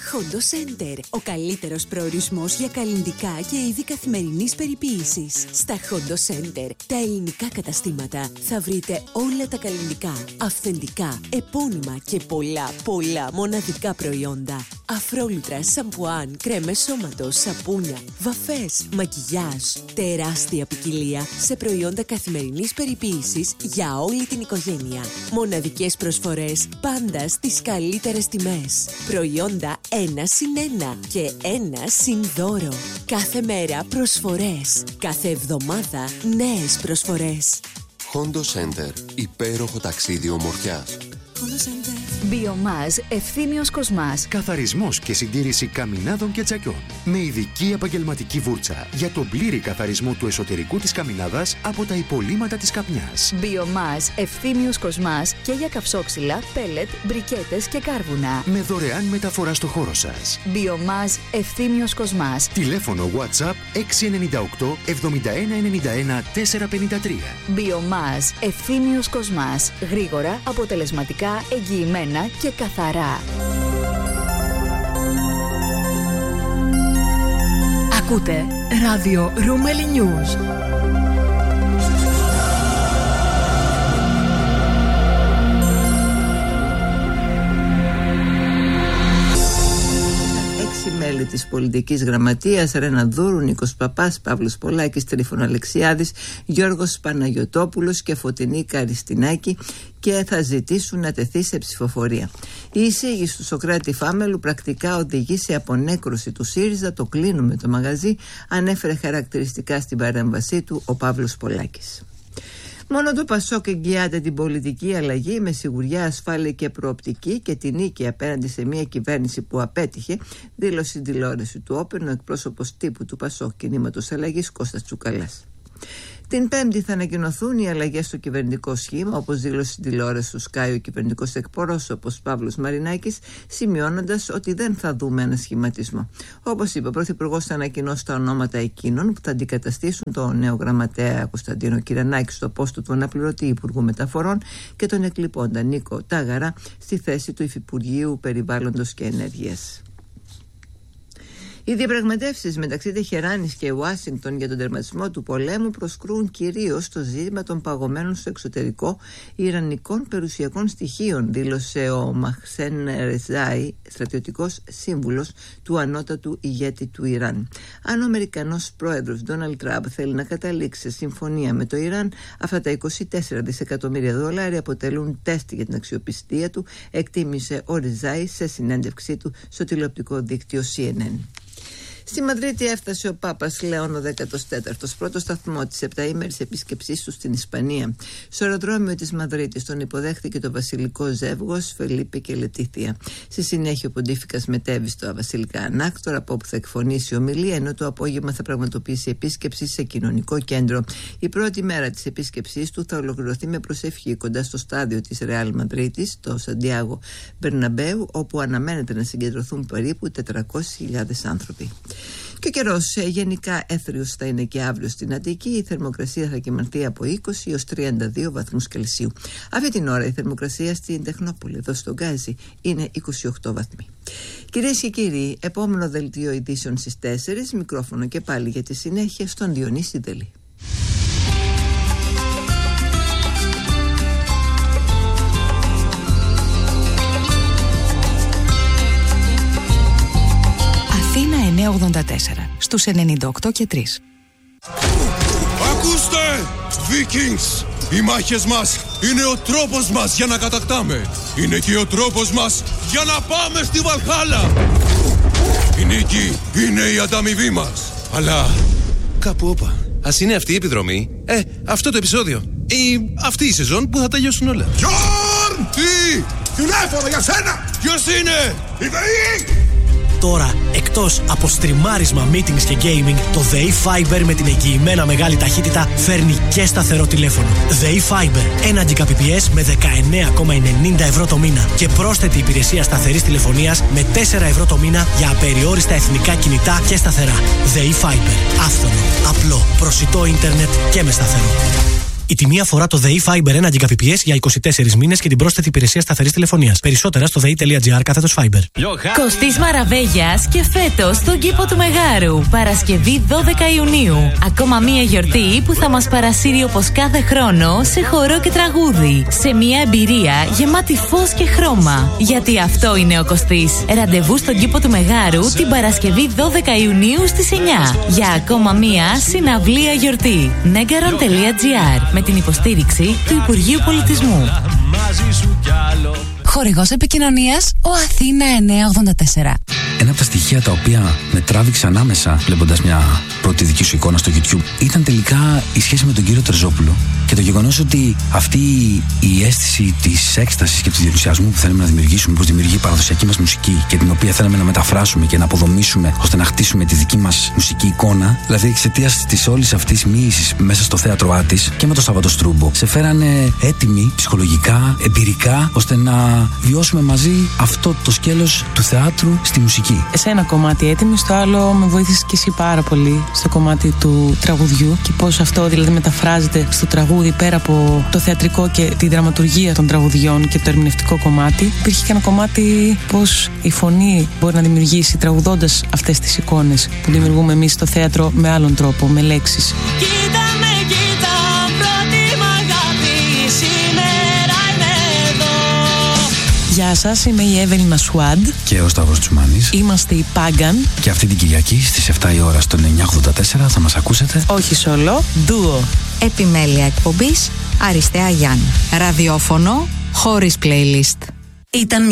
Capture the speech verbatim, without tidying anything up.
Hondo Center. Ο καλύτερος προορισμός για καλλυντικά και είδη καθημερινής περιποίησης. Στα Hondo Center, τα ελληνικά καταστήματα, θα βρείτε όλα τα καλλυντικά, αυθεντικά, επώνυμα και πολλά, πολλά μοναδικά προϊόντα. Αφρόλουτρα, σαμπουάν, κρέμες σώματος, σαπούνια, βαφές, μακιγιάζ. Τεράστια ποικιλία σε προϊόντα καθημερινής περιποίησης για όλη την οικογένεια. Μοναδικές προσφορές πάντα στις καλύτερες τιμές. Προϊόντα ένα συν ένα και ένα συν δώρο. Κάθε μέρα προσφορές. Κάθε εβδομάδα νέες προσφορές. Hondo Center. Υπέροχο ταξίδι ομορφιάς. Biomaz Ευθύμιος Κοσμάς. Καθαρισμός και συντήρηση καμινάδων και τσακιών. Με ειδική επαγγελματική βούρτσα για τον πλήρη καθαρισμό του εσωτερικού της καμινάδας από τα υπολείμματα της καπνιάς. Biomaz Ευθύμιος Κοσμάς και για καυσόξυλα, πέλετ, μπρικέτες και κάρβουνα. Με δωρεάν μεταφορά στο χώρο σας. Biomaz Ευθύμιος Κοσμάς. Τηλέφωνο WhatsApp έξι εννιά οκτώ εβδομήντα ένα ενενήντα ένα τετρακόσια πενήντα τρία. Biomaz Ευθύμιος Κοσμάς. Γρήγορα, αποτελεσματικά, εγγυημένα και καθαρά. Ακούτε ράδιο Ρούμελι News. Μέλη της πολιτικής γραμματείας, Ρένα Δούρου, Νίκος Παπάς, Παύλος Πολάκης, Τρίφων Αλεξιάδης, Γιώργος Παναγιωτόπουλος και Φωτεινή Καριστινάκη, και θα ζητήσουν να τεθεί σε ψηφοφορία. Η εισήγηση του Σωκράτη Φάμελου πρακτικά οδηγεί σε απονέκρωση του ΣΥΡΙΖΑ, το κλείνουμε το μαγαζί, ανέφερε χαρακτηριστικά στην παρέμβασή του ο Παύλος Πολάκης. Μόνο το Πασόκ εγγυάται την πολιτική αλλαγή με σιγουριά, ασφάλεια και προοπτική και την νίκη απέναντι σε μια κυβέρνηση που απέτυχε, δήλωσε στην τηλεόραση του Όπεν ο εκπρόσωπος τύπου του Πασόκ Κινήματος Αλλαγής Κώστας Τσουκαλάς. Την Πέμπτη θα ανακοινωθούν οι αλλαγές στο κυβερνητικό σχήμα, όπως δήλωσε στην τηλεόραση του Sky ο κυβερνητικός εκπρόσωπος Παύλος Μαρινάκης, σημειώνοντας ότι δεν θα δούμε ένα σχηματισμό. Όπως είπε, ο Πρωθυπουργός θα ανακοινώσει τα ονόματα εκείνων που θα αντικαταστήσουν τον νέο γραμματέα Κωνσταντίνο Κυρανάκη στο πόστο του αναπληρωτή Υπουργού Μεταφορών και τον εκλειπώντα Νίκο Τάγαρα στη θέση του Υφυπουργείου Περιβάλλοντος και Ενέργειας. Οι διαπραγματεύσεις μεταξύ Τεχεράνης και Ουάσιγκτον για τον τερματισμό του πολέμου προσκρούν κυρίως στο ζήτημα των παγωμένων στο εξωτερικό ιρανικών περιουσιακών στοιχείων, δήλωσε ο Μαχσέν Ρεζάι, στρατιωτικός σύμβουλος του ανώτατου ηγέτη του Ιράν. Αν ο Αμερικανός πρόεδρος Ντόναλντ Τραμπ θέλει να καταλήξει σε συμφωνία με το Ιράν, αυτά τα είκοσι τέσσερα δισεκατομμύρια δολάρια αποτελούν τεστ για την αξιοπιστία του, εκτίμησε ο Ρεζάι σε συνέντευξή του στο τηλεοπτικό δίκτυο σι εν εν. Στη Μαδρίτη έφτασε ο Πάπας Λέων ο δέκατος τέταρτος, πρώτο σταθμό της επταήμερης επίσκεψής του στην Ισπανία. Στο αεροδρόμιο της Μαδρίτης τον υποδέχθηκε το βασιλικό ζεύγος Φελίπε και Λετήθια. Στη συνέχεια ο Ποντίφικας μετέβη στο Βασιλικά Ανάκτορα, από όπου θα εκφωνήσει ομιλία, ενώ το απόγευμα θα πραγματοποιήσει επίσκεψη σε κοινωνικό κέντρο. Η πρώτη μέρα της επίσκεψής του θα ολοκληρωθεί με προσευχή κοντά στο στάδιο της Ρεάλ Μαδρίτης, το Σαντιάγο Μπερναμπέου, όπου αναμένεται να συγκεντρωθούν περίπου τετρακόσιες χιλιάδες άνθρωποι. Και ο καιρός γενικά έθριος θα είναι και αύριο στην Αττική. Η θερμοκρασία θα κυμανθεί από είκοσι έως τριάντα δύο βαθμούς Κελσίου. Αυτή την ώρα η θερμοκρασία στην Τεχνόπολη, εδώ στον Γκάζι, είναι είκοσι οκτώ βαθμοί. Κυρίες και κύριοι, επόμενο δελτίο ειδήσεων στις τέσσερις, μικρόφωνο και πάλι για τη συνέχεια στον Διονύση Δελή. εννιακόσια ογδόντα τέσσερα στους ενενήντα οκτώ και τρία. Ακούστε, Vikings! Οι μάχες μας είναι ο τρόπος μας για να κατακτάμε. Είναι και ο τρόπος μας για να πάμε στη Βαλχάλα. Η νίκη είναι η ανταμοιβή μας. Αλλά κάπου όπα. Ας είναι αυτή η επιδρομή, ε, αυτό το επεισόδιο ή αυτή η σεζόν που θα τελειώσουν όλα. Γιόρν! Τι! Τηλέφωνο για σένα! Ποιος είναι? Η ΔΕΗ! Τώρα, εκτός από στριμάρισμα, meetings και gaming, το ΔΕΗ Fiber με την εγγυημένα μεγάλη ταχύτητα φέρνει και σταθερό τηλέφωνο. ΔΕΗ Fiber, ένα Gbps με δεκαεννέα κόμμα ενενήντα ευρώ το μήνα και πρόσθετη υπηρεσία σταθερής τηλεφωνίας με τέσσερα ευρώ το μήνα για απεριόριστα εθνικά κινητά και σταθερά. ΔΕΗ Fiber, άφθονο, απλό, προσιτό ίντερνετ και με σταθερό. Η τιμή αφορά το ΔΕΗ Fiber ένα Gbps για είκοσι τέσσερις μήνες και την πρόσθετη υπηρεσία σταθερής τηλεφωνίας. Περισσότερα στο δei.gr κάθετος Fiber. Κωστής Μαραβέγιας και φέτος στον κήπο του Μεγάρου. Παρασκευή δώδεκα Ιουνίου. Ακόμα μία γιορτή που θα μας παρασύρει όπως κάθε χρόνο σε χορό και τραγούδι. Σε μια εμπειρία γεμάτη φως και χρώμα. Γιατί αυτό είναι ο Κωστής. Ραντεβού στον κήπο του Μεγάρου την Παρασκευή δώδεκα Ιουνίου στις εννιά. Για ακόμα μία συναυλία γιορτή. negaron τελεία gr με την υποστήριξη του Υπουργείου Πολιτισμού. Χορηγός επικοινωνίας ο Αθήνα εννιακόσια ογδόντα τέσσερα. Ένα από τα στοιχεία τα οποία με τράβηξε ανάμεσα βλέποντας μια πρώτη δική σου εικόνα στο YouTube ήταν τελικά η σχέση με τον κύριο Τερζόπουλο και το γεγονός ότι αυτή η αίσθηση της έκστασης και του ενθουσιασμού που θέλουμε να δημιουργήσουμε, πως δημιουργεί η παραδοσιακή μας μουσική και την οποία θέλαμε να μεταφράσουμε και να αποδομήσουμε ώστε να χτίσουμε τη δική μας μουσική εικόνα, δηλαδή εξαιτίας της όλης αυτής μοίησης μέσα στο θέατρο Άττης και με το Σάββατο Στρούμπο, σε φέρανε έτοιμοι ψυχολογικά, εμπειρικά, ώστε να βιώσουμε μαζί αυτό το σκέλος του θεάτρου στη μουσική. Σε ένα κομμάτι έτοιμη, στο άλλο με βοήθησε και εσύ πάρα πολύ στο κομμάτι του τραγουδιού και πώς αυτό δηλαδή μεταφράζεται στο τραγούδι πέρα από το θεατρικό και τη δραματουργία των τραγουδιών και το ερμηνευτικό κομμάτι. Υπήρχε και ένα κομμάτι πώς η φωνή μπορεί να δημιουργήσει τραγουδώντας αυτές τις εικόνες που δημιουργούμε εμείς στο θέατρο με άλλον τρόπο, με λέξεις. Κοίτα με, κοίτα, πρώτη μ' αγάπη, σήμερα είμαι εδώ. Γεια σας, είμαι η Εύελιν Ασουάντ και ο Σταύρος Τσουμάνης. Είμαστε οι Πάγκαν και αυτή την Κυριακή στις επτά η ώρα στον εννιακόσια ογδόντα τέσσερα θα μας ακούσετε. Όχι σολό, ντουο. Επιμέλεια εκπομπής Αριστέα Γιάννη. Ραδιόφωνο χωρίς playlist. Ήταν